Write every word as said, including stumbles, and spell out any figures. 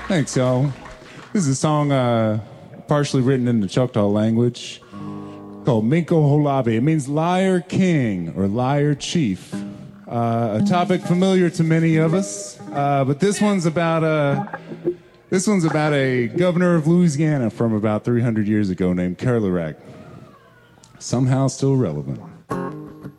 Thanks, y'all. This is a song uh, partially written in the Choctaw language called Minko Holabi. It means liar king or liar chief. Uh, a topic familiar to many of us, uh, but this one's about a this one's about a governor of Louisiana from about three hundred years ago named Kerlerac. Somehow still relevant.